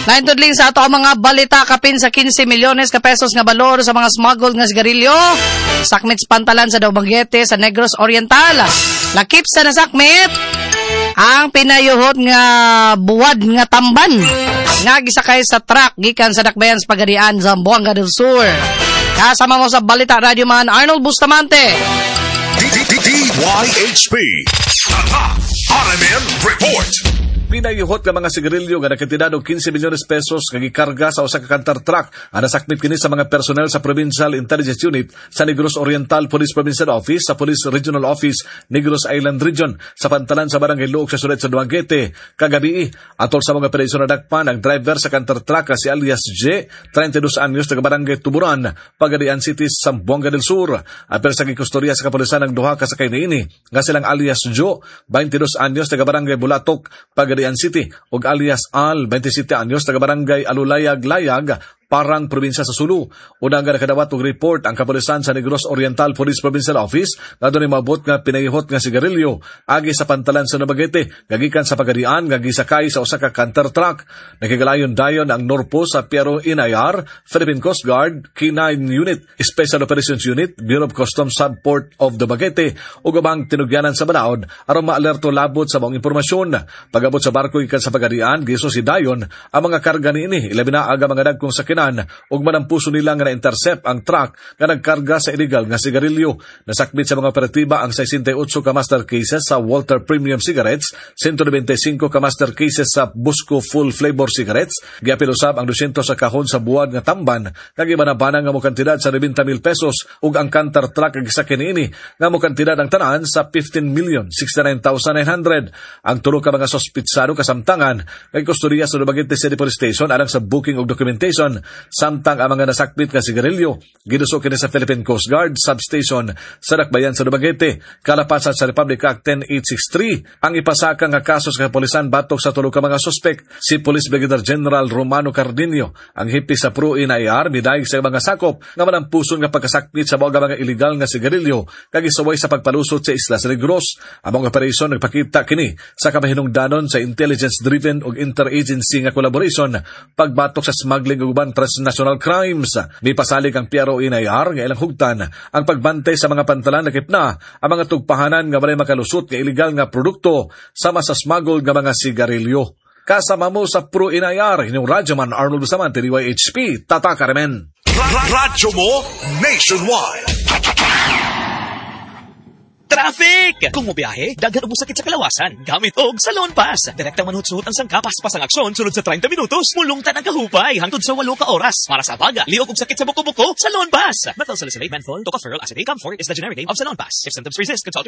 Naintudling sa ato ang mga balita kapin sa 15 milyones ka pesos nga balor sa mga smuggled nga sigarilyo. Sakmit sa pantalan sa Dumaguete sa Negros Oriental. Lakip sa nasakmit ang pinayuhot nga buwad nga tamban nga gisakay sa truck gikan sa Dakbayan sa Pagadian sa Zamboanga del Sur. Kasama mo sa Balita Radio Man Arnold Bustamante. DYHP RMN Report. Pinayuhot nga mga sigarilyo nga nakatindad og 15 milyones pesos nga gikarga sa usa ka canter truck ang nasakmit kini sa mga personnel sa Provincial Intelligence Unit sa Negros Oriental Police Provincial Office sa Police Regional Office Negros Island Region sa pantalan sa Barangay Luok sa Sulet sa Dumaguete kagabi. Atol sa mga operasyon na dakpan ang driver sa canter truck si alias J, 32 anyos taga Barangay Tuburan, Pagadian City, Zamboanga del Sur. Apel sa gikustorya sa kapulisan ng duha ka sakay niini nga silang alias Jo, 22 anyos taga Barangay Bulatok, Pagadian City, ug alias Al, 27 anyos taga Barangay Alulayag-Layag, Parang, probinsya sa Sulu. Unang nga nakadawat og report ang kapulisan sa Negros Oriental Police Provincial Office nga doon mabot nga pinayuhot nga sigarilyo agi sa pantalan sa Dumaguete gagikan sa Pagadian nga gisakay sa usa ka canter truck. Nakigalayon dayon ang Norpo sa Piero Inayar, Philippine Coast Guard, K9 Unit, Special Operations Unit, Bureau of Customs Subport of Dumaguete ug ubang tinugyanan sa banaod aron maalerto labot sa mga impormasyon. Pag-abot sa barko gikan sa Pagadian, giso si dayon ang mga karga niini ilabi na aga mga dagkong sakinan ug manampuso nila nga na-intercept ang truck nga nagkarga sa illegal nga sigarilyo. Nasakmit sa mga operatiba ang 68 ka master cases sa Walter Premium Cigarettes, 195 ka master cases sa Busco Full Flavor Cigarettes, giapil usab ang 200 sa kahon sa buwad nga tamban nga gibanabanang nga mo kantidad sa 90,000 pesos ug ang canter truck nga gisakyan niini nga mo kantidad ang tanan sa 15,069,900. Ang tulo ka mga sospitsado kasamtangan kay kustorya sa Dumaguete City Police Station alang sa booking ug documentation. Samtang ang mga nasakmit nga sigarilyo giduso kini sa Philippine Coast Guard Substation sa Dakbayan sa Dumaguete. Kalapasan sa Republic Act 10863 ang ipasaka nga kaso sa kapulisan batok sa tulo ka mga suspek. Si Police Brigadier General Romano Cardinio ang hipi sa Pro Inayar midayeg sa mga sakop nga manampuson nga pagkasakmit sa mga illegal nga sigarilyo kag isaway sa pagpalusot sa isla sa Negros. Ang mga operasyon nagpakita kini sa kamahinungdanon sa intelligence-driven ug interagency nga collaboration pagbatok sa smuggling ug uban transnational crimes. Mipasalig ang Piero Inayar nga ilang hugtan ang pagbantay sa mga pantalan nakip na ang mga tugpahanan nga walay makalusot nga illegal nga produkto sama sa smuggled nga mga sigarilyo. Kasama mo sa Pro Inayar, inyong Radyo Man Arnold Bustamante, DYHP, Tata Carmen. Radyo mo nationwide. Traffic! Kung mo biyahe, daghan mo sakit sa kalawasan. Gamit og Salon Pass. Direktang manhutsuhot ang sangkapas ang aksyon sunod sa 30 minutos. Mulungtan ang kahupay hangtod sa 8 ka oras. Para sa baga, liog og sakit sa buko-buko, Salon Pass. Methyl salicylate menthol, tocopherol acetate camphor is the generic name of Salon Pass. If symptoms persist, consult